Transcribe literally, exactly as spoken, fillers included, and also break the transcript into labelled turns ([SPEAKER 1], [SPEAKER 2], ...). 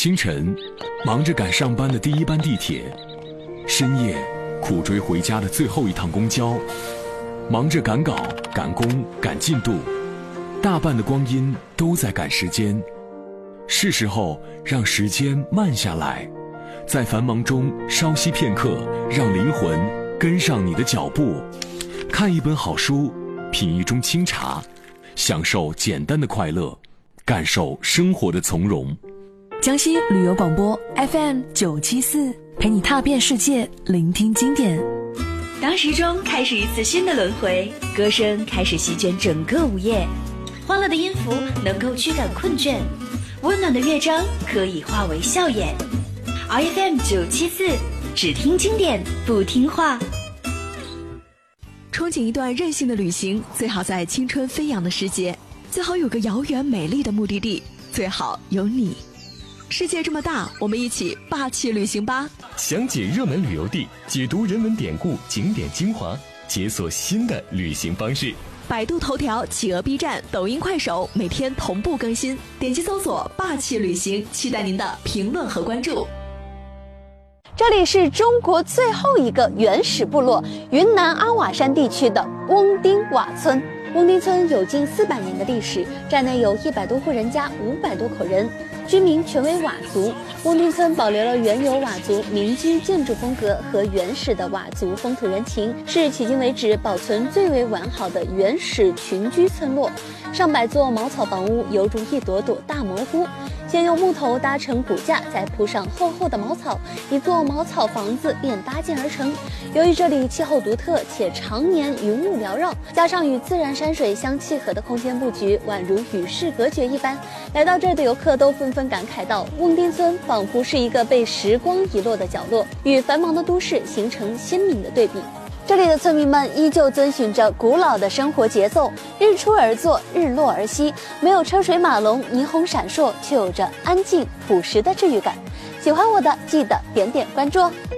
[SPEAKER 1] 清晨，忙着赶上班的第一班地铁；深夜，苦追回家的最后一趟公交；忙着赶稿、赶工、赶进度，大半的光阴都在赶时间。是时候让时间慢下来，在繁忙中稍息片刻，让灵魂跟上你的脚步。看一本好书，品一盅清茶，享受简单的快乐，感受生活的从容。
[SPEAKER 2] 江西旅游广播 F M 九七四，陪你踏遍世界，聆听经典。
[SPEAKER 3] 当时钟开始一次新的轮回，歌声开始席卷整个午夜，欢乐的音符能够驱赶困倦，温暖的乐章可以化为笑颜。R F M 九七四，只听经典不听话。
[SPEAKER 2] 憧憬一段任性的旅行，最好在青春飞扬的时节，最好有个遥远美丽的目的地，最好有你。世界这么大，我们一起霸气旅行吧！
[SPEAKER 4] 详解热门旅游地，解读人文典故、景点精华，解锁新的旅行方式。
[SPEAKER 2] 百度头条、企鹅 B 站、抖音、快手每天同步更新，点击搜索“霸气旅行”，期待您的评论和关注。
[SPEAKER 5] 这里是中国最后一个原始部落——云南阿瓦山地区的翁丁瓦村。翁丁村有近四百年的历史，站内有一百多户人家，五百多口人，居民全为佤族。翁丁村保留了原有佤族民居建筑风格和原始的佤族风土人情，是迄今为止保存最为完好的原始群居村落。上百座茅草房屋犹如一朵朵大蘑菇，先用木头搭成骨架，再铺上厚厚的茅草，一座茅草房子便搭建而成。由于这里气候独特且常年云雾缭绕，加上与自然山水相契合的空间布局，宛如与世隔绝一般。来到这儿的游客都纷纷感慨到，翁丁村仿佛是一个被时光遗落的角落，与繁忙的都市形成鲜明的对比。这里的村民们依旧遵循着古老的生活节奏，日出而作，日落而息，没有车水马龙、霓虹闪烁，却有着安静朴实的治愈感。喜欢我的，记得点点关注哦。